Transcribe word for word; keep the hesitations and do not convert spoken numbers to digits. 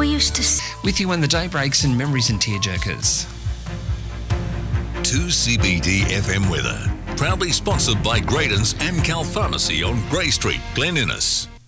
used to... S- With you when the day breaks and memories and tearjerkers. two C B D F M weather. Proudly sponsored by Graydon's Amcal Pharmacy on Grey Street, Glen Innes.